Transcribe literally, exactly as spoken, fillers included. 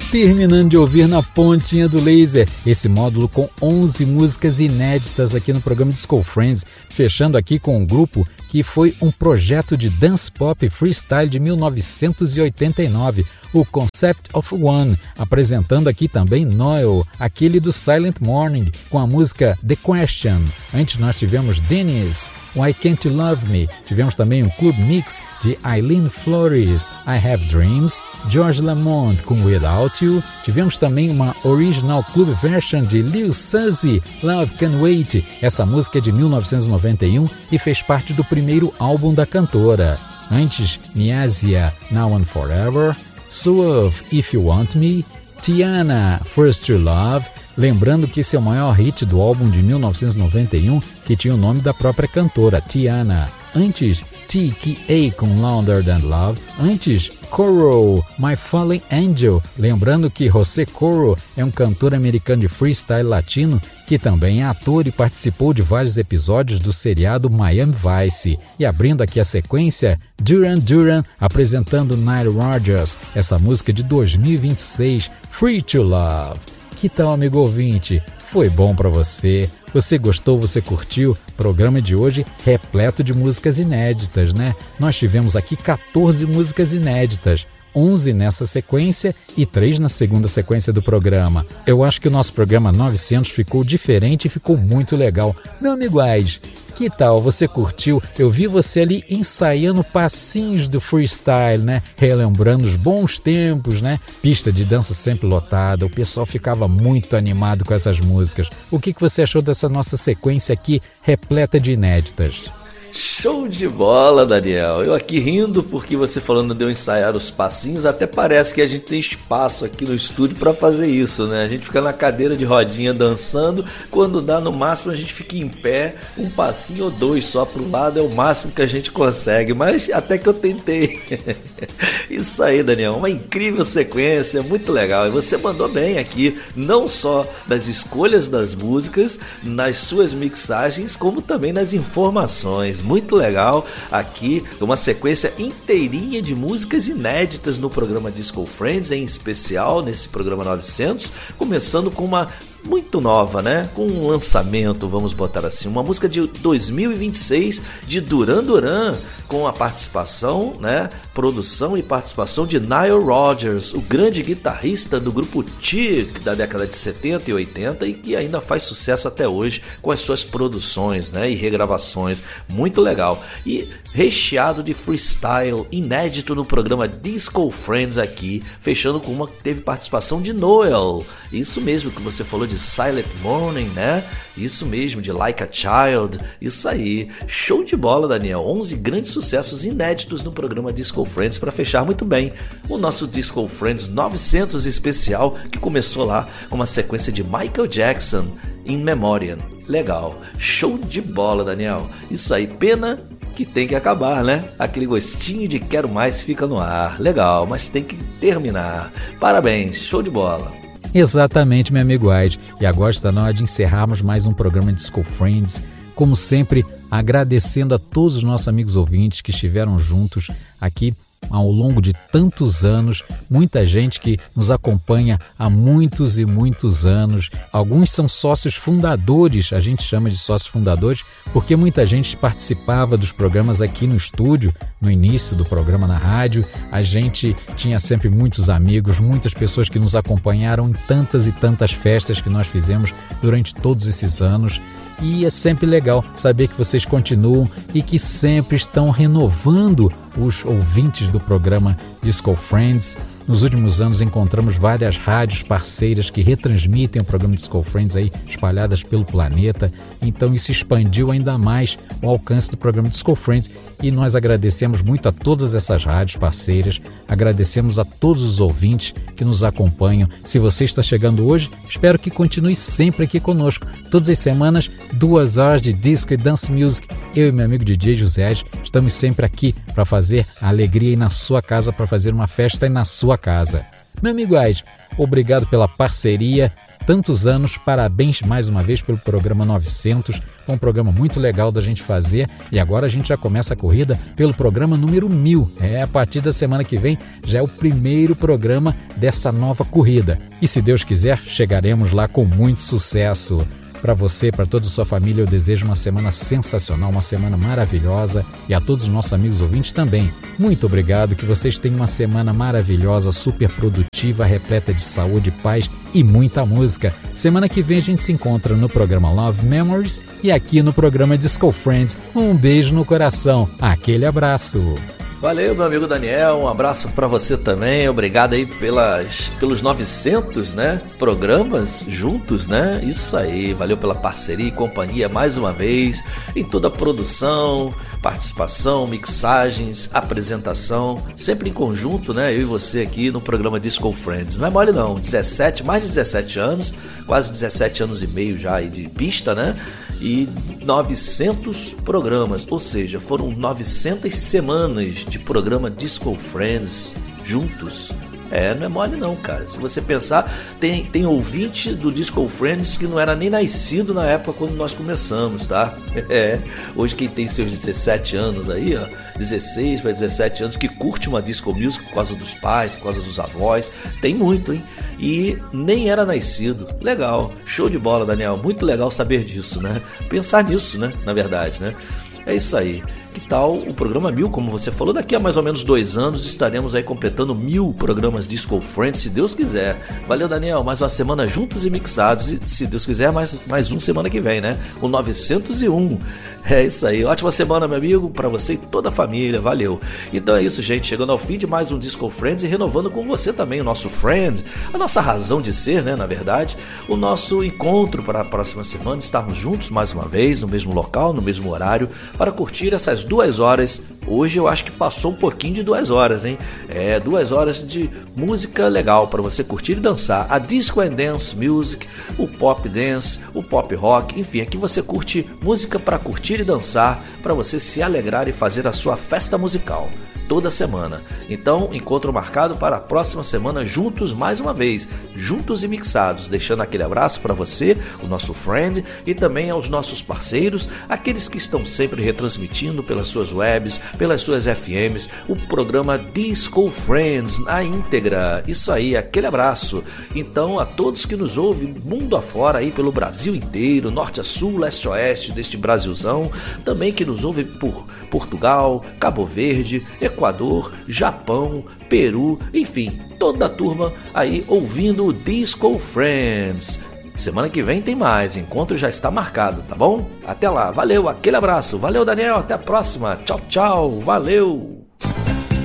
Terminando de ouvir Na Pontinha do Laser, esse módulo com onze músicas inéditas aqui no programa Disco Friends, fechando aqui com um grupo que foi um projeto de dance pop freestyle de mil novecentos e oitenta e nove, o Concept of One, apresentando aqui também Noel, aquele do Silent Morning, com a música The Question. Antes nós tivemos Dennis, Why Can't You Love Me? Tivemos também um club mix de Eileen Flores, I Have Dreams, George Lamont com Without You. Tivemos também uma original club version de Lil Suzy, Love Can Wait. Essa música é de mil novecentos e noventa e um e fez parte do primeiro álbum da cantora. Antes, Niasia, Now and Forever, Suave, If You Want Me, Tiana, First to Love. Lembrando que esse é o maior hit do álbum de mil novecentos e noventa e um, que tinha o nome da própria cantora, Tiana. Antes, T K A com Louder Than Love. Antes, Coro, My Fallen Angel. Lembrando que José Coro é um cantor americano de freestyle latino que também é ator e participou de vários episódios do seriado Miami Vice. E abrindo aqui a sequência, Duran Duran apresentando Nile Rodgers, essa música de dois mil e vinte e seis, Free to Love. Que tal, amigo ouvinte? Foi bom para você? Você gostou? Você curtiu? O programa de hoje repleto de músicas inéditas, né? Nós tivemos aqui quatorze músicas inéditas, onze nessa sequência e três na segunda sequência do programa. Eu acho que o nosso programa novecentos ficou diferente e ficou muito legal. Meu amigo Ais, que tal? Você curtiu? Eu vi você ali ensaiando passinhos do freestyle, né? Relembrando os bons tempos, né? Pista de dança sempre lotada, o pessoal ficava muito animado com essas músicas. O que que você achou dessa nossa sequência aqui repleta de inéditas? Show de bola, Daniel. Eu aqui rindo porque você falando de eu ensaiar os passinhos, até parece que a gente tem espaço aqui no estúdio para fazer isso, né? A gente fica na cadeira de rodinha dançando, quando dá no máximo a gente fica em pé, um passinho ou dois só pro lado é o máximo que a gente consegue, mas até que eu tentei. Isso aí, Daniel, uma incrível sequência, muito legal. E você mandou bem aqui, não só nas escolhas das músicas, nas suas mixagens, como também nas informações. Muito legal, aqui uma sequência inteirinha de músicas inéditas no programa Disco Friends, em especial nesse programa novecentos, começando com uma muito nova, né? Com um lançamento, vamos botar assim, uma música de dois mil e vinte e seis de Duran Duran, com a participação, né? Produção e participação de Nile Rodgers, o grande guitarrista do grupo Chic da década de setenta e oitenta e que ainda faz sucesso até hoje com as suas produções, né? E regravações, muito legal. E recheado de freestyle inédito no programa Disco Friends aqui, fechando com uma que teve participação de Noel. Isso mesmo que você falou de Silent Morning, né? Isso mesmo, de Like a Child. Isso aí, show de bola, Daniel. onze grandes sucessos inéditos no programa Disco Friends para fechar muito bem o nosso Disco Friends novecentos especial, que começou lá com uma sequência de Michael Jackson, In Memoriam. Legal, show de bola, Daniel. Isso aí, pena que tem que acabar, né? Aquele gostinho de quero mais fica no ar. Legal, mas tem que terminar. Parabéns, show de bola. Exatamente, meu amigo Aide. E agora está na hora de encerrarmos mais um programa Disco Friends. Como sempre, agradecendo a todos os nossos amigos ouvintes que estiveram juntos aqui ao longo de tantos anos, muita gente que nos acompanha há muitos e muitos anos. Alguns são sócios fundadores, a gente chama de sócios fundadores, porque muita gente participava dos programas aqui no estúdio, no início do programa na rádio. A gente tinha sempre muitos amigos, muitas pessoas que nos acompanharam em tantas e tantas festas que nós fizemos durante todos esses anos. E é sempre legal saber que vocês continuam e que sempre estão renovando os ouvintes do programa Disco Friends. Nos últimos anos encontramos várias rádios parceiras que retransmitem o programa Disco Friends aí, espalhadas pelo planeta. Então isso expandiu ainda mais o alcance do programa Disco Friends e nós agradecemos muito a todas essas rádios parceiras, agradecemos a todos os ouvintes que nos acompanham. Se você está chegando hoje, espero que continue sempre aqui conosco. Todas as semanas, duas horas de disco e dance music. Eu e meu amigo D J José estamos sempre aqui para fazer a alegria aí na sua casa, para fazer uma festa aí na sua casa. Meu amigo Aide, obrigado pela parceria. tantos anos. Parabéns mais uma vez pelo programa novecentos. Foi um programa muito legal da gente fazer e agora a gente já começa a corrida pelo programa número mil. É, a partir da semana que vem já é o primeiro programa dessa nova corrida. E se Deus quiser, chegaremos lá com muito sucesso. Para você, para toda a sua família, eu desejo uma semana sensacional, uma semana maravilhosa, e a todos os nossos amigos ouvintes também. Muito obrigado, que vocês tenham uma semana maravilhosa, super produtiva, repleta de saúde, paz e muita música. Semana que vem a gente se encontra no programa Love Memories e aqui no programa Disco Friends. Um beijo no coração, aquele abraço. Valeu, meu amigo Daniel, um abraço para você também, obrigado aí pelas, pelos novecentos, né, programas juntos, né, isso aí, valeu pela parceria e companhia mais uma vez, em toda a produção, participação, mixagens, apresentação, sempre em conjunto, né, eu e você aqui no programa Disco Friends, não é mole não, dezessete, mais de dezessete anos, quase dezessete anos e meio já aí de pista, né, e novecentos programas, ou seja, foram novecentas semanas de programa Disco Friends juntos. É, não é mole não, cara. Se você pensar, tem, tem ouvinte do Disco Friends que não era nem nascido na época quando nós começamos, tá? É, hoje quem tem seus dezessete anos aí, ó, dezesseis para dezessete anos, que curte uma disco music por causa dos pais, por causa dos avós, tem muito, hein? E nem era nascido. Legal, show de bola, Daniel. Muito legal saber disso, né? Pensar nisso, né? Na verdade, né? É isso aí. Que tal o programa mil, como você falou? Daqui a mais ou menos dois anos estaremos aí completando mil programas Disco Friends, se Deus quiser. Valeu, Daniel, mais uma semana juntos e mixados, e se Deus quiser, mais, mais um semana que vem, né? O novecentos e um. É isso aí, ótima semana, meu amigo, pra você e toda a família, valeu. Então é isso, gente, chegando ao fim de mais um Disco Friends e renovando com você também o nosso friend, a nossa razão de ser, né, na verdade, o nosso encontro para a próxima semana, estarmos juntos mais uma vez, no mesmo local, no mesmo horário, para curtir essas duas horas. Hoje eu acho que passou um pouquinho de duas horas, hein? É, duas horas de música legal para você curtir e dançar. A Disco and Dance Music, o Pop Dance, o Pop Rock, enfim, aqui você curte música para curtir e dançar, para você se alegrar e fazer a sua festa musical. Toda semana. Então, encontro marcado para a próxima semana juntos mais uma vez, juntos e mixados, deixando aquele abraço para você, o nosso friend, e também aos nossos parceiros, aqueles que estão sempre retransmitindo pelas suas webs, pelas suas F Ms, o programa Disco Friends na íntegra. Isso aí, aquele abraço. Então, a todos que nos ouvem mundo afora aí pelo Brasil inteiro, norte a sul, leste a oeste deste Brasilzão, também que nos ouvem por Portugal, Cabo Verde, Equador, Japão, Peru, enfim, toda a turma aí ouvindo o Disco Friends. Semana que vem tem mais, encontro já está marcado, tá bom? Até lá, valeu, aquele abraço, valeu Daniel, até a próxima, tchau, tchau, valeu!